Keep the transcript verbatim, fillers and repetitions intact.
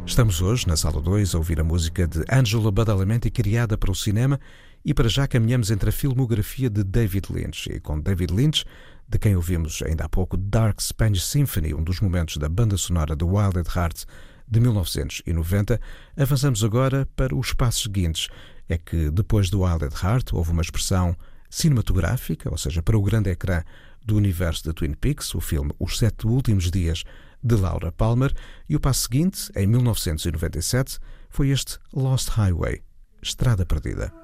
Estamos hoje, na Sala dois, a ouvir a música de Angelo Badalamenti, criada para o cinema, e para já caminhamos entre a filmografia de David Lynch. E com David Lynch, de quem ouvimos ainda há pouco Dark Spanish Symphony, um dos momentos da banda sonora de Wild at Heart de mil novecentos e noventa, avançamos agora para os passos seguintes. É que depois do Wild at Heart houve uma expressão cinematográfica, ou seja, para o grande ecrã do universo de Twin Peaks, o filme Os Sete Últimos Dias, de Laura Palmer, e o passo seguinte, em mil novecentos e noventa e sete, foi este Lost Highway, Estrada Perdida.